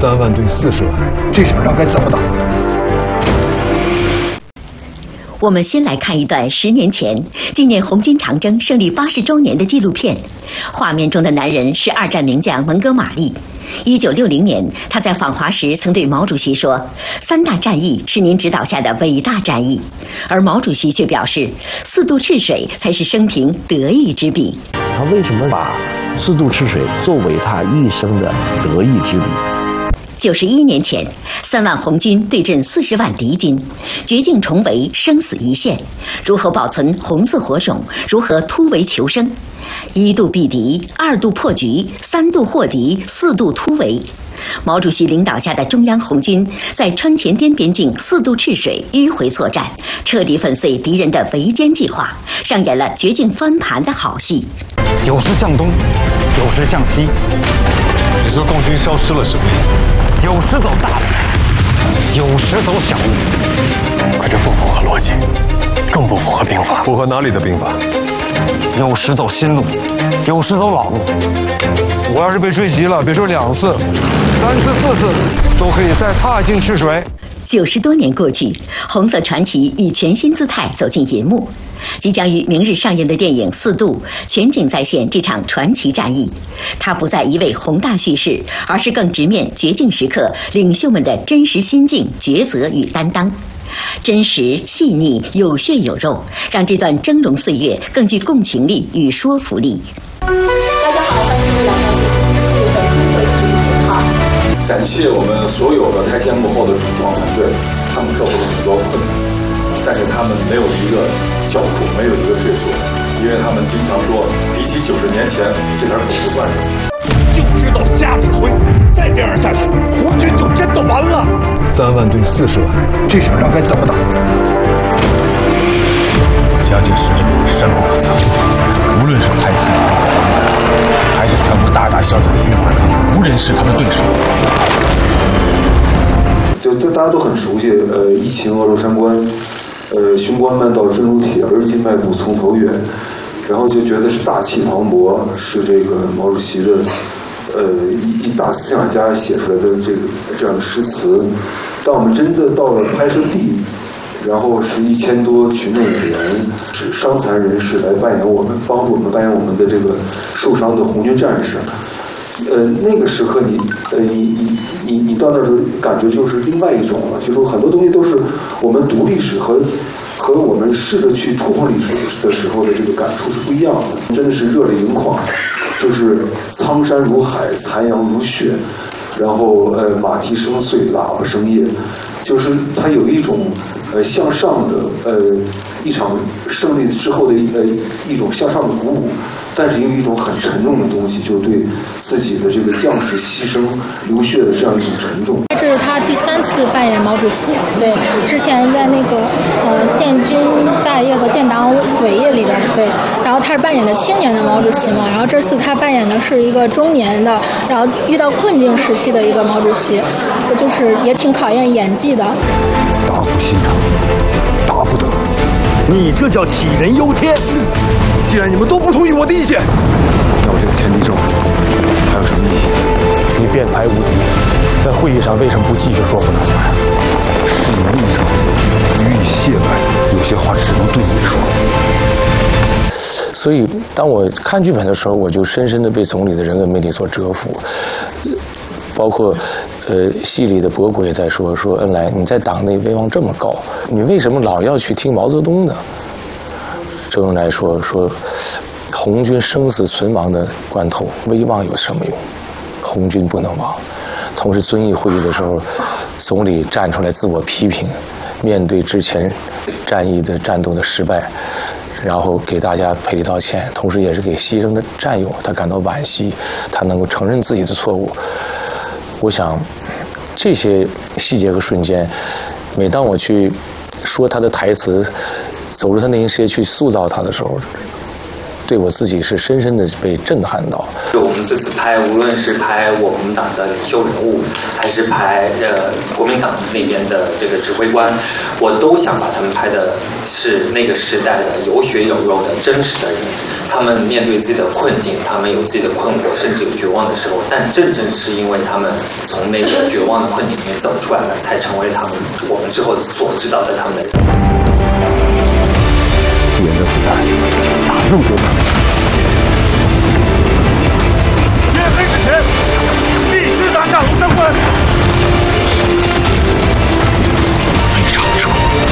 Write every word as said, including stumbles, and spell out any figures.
三万对四十万，这场仗该怎么打？ 我们先来看一段十年前纪念红军长征胜利八十周年的纪录片。画面中的男人是二战名将蒙哥马利。一九六零年，他在访华时曾对毛主席说：“三大战役是您指导下的伟大战役。”而毛主席却表示：“四渡赤水才是生平得意之笔。” 他为什么把四渡赤水作为他一生的得意之笔？ 九十一年前，三万红军对阵四十万敌军，绝境重围，生死一线。如何保存红色火种？如何突围求生？一度避敌，二度破局，三度获敌，四度突围。毛主席领导下的中央红军在川黔滇边境四渡赤水迂回作战，彻底粉碎敌人的围歼计划，上演了绝境翻盘的好戏。 有时向东，有时向西。 你说共军消失了什么意思？ 有时走大路，有时走小路，可这不符合逻辑，更不符合兵法。 符合哪里的兵法？ 有时走新路，有时走老路。 我要是被追击了，别说两次，三次、四次都可以再踏进赤水。 九十多年过去，红色传奇以全新姿态走进银幕。即将于明日上映的电影《四渡》全景再现这场传奇战役，它不再一味宏大叙事，而是更直面绝境时刻领袖们的真实心境、抉择与担当。真实、细腻、有血有肉，让这段峥嵘岁月更具共情力与说服力。 大家好，欢迎来到这个金手指信号。 感谢我们所有的台前幕后的主创团队，他们克服了很多困难，但是他们没有一个叫苦，没有一个退缩，因为他们经常说，比起九十年前，这点苦不算什么。 就知道瞎指挥，再这样下去，红军就真的完了。 三万对四十万，这场仗该怎么打？ 蒋介石这个人深不可测，无论是派系还是全国大大小小的军阀干部，无人是他的对手。 就就大家都很熟悉，呃，一秦鹅肉山关，呃，雄关漫道真如铁，而今迈步从头越。然后就觉得是大气磅礴，是这个毛主席的，呃，一一大思想家写出来的这个这样的诗词。当我们真的到了拍摄地，然后是一千多群众演员，是伤残人士来扮演我们，帮助我们扮演我们的这个受伤的红军战士。呃，那个时刻你，呃，你你你你到那儿的感觉就是另外一种了，就是说很多东西都是我们读历史和和我们试着去触碰历史的时候的这个感触是不一样的，真的是热泪盈眶，就是苍山如海，残阳如血，然后呃马蹄声碎，喇叭声咽，就是它有一种呃向上的呃一场胜利之后的呃一种向上的鼓舞。但是因为一种很沉重的东西，就是对自己的这个将士牺牲流血的这样一种沉重。 这是他第三次扮演毛主席，对，之前在那个呃建军大业和建党伟业里边，对，然后他是扮演的青年的毛主席嘛，然后这次他扮演的是一个中年的，然后遇到困境时期的一个毛主席，就是也挺考验演技的。 大不心肠，大不得。 你这叫杞人忧天。 既然你们都不同意我的意见，那我这个前敌咒还有什么意义？ 你辩才无敌，在会议上为什么不继续说服大家？ 事业路上予以懈怠，有些话只能对你说。 所以，当我看剧本的时候，我就深深的被总理的人格魅力所折服。包括，呃，戏里的伯国也在说说恩来，你在党内威望这么高，你为什么老要去听毛泽东呢？周恩来说说，红军生死存亡的关头，威望有什么用？红军不能亡。同时，遵义会议的时候，总理站出来自我批评，面对之前战役的战斗的失败，然后给大家赔礼道歉，同时也是给牺牲的战友他感到惋惜，他能够承认自己的错误。我想，这些细节和瞬间，每当我去说他的台词，走入他内心世界去塑造他的时候，对我自己是深深的被震撼到。 我们这次拍，无论是拍我们党的领袖人物，还是拍呃国民党那边的这个指挥官，我都想把他们拍的是那个时代的有血有肉的真实的人。 他们面对自己的困境，他们有自己的困惑，甚至有绝望的时候，但正正是因为他们从那个绝望的困境里面走出来了，才成为他们我们之后所知道的他们的人。 敌人的子弹打入这个